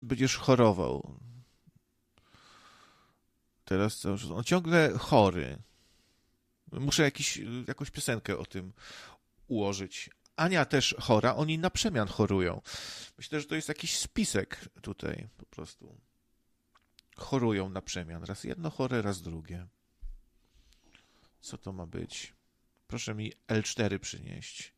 będziesz chorował. Teraz on ciągle chory. Muszę jakąś piosenkę o tym ułożyć. Ania też chora, oni na przemian chorują. Myślę, że to jest jakiś spisek tutaj po prostu. Chorują na przemian. Raz jedno chore, raz drugie. Co to ma być? Proszę mi L4 przynieść.